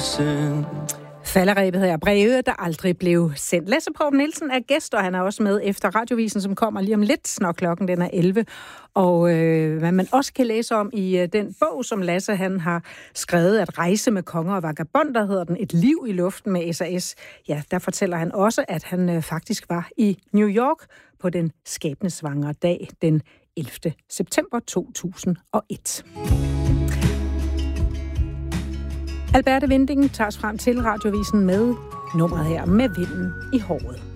send. Falderebet her, brevet, der aldrig blev sendt. Lasse Poulsen Nielsen er gæst, og han er også med efter Radiovisen, som kommer lige om lidt, når klokken den er 11. Og hvad man også kan læse om i den bog, som Lasse han har skrevet, At rejse med konger og vagabonder, hedder den, Et liv i luften med SAS. Ja, der fortæller han også, at han faktisk var i New York på den skæbnesvangre dag, den 11. september 2001. Alberte Winding tager os frem til Radiovisen med nummeret her, Med vinden i håret.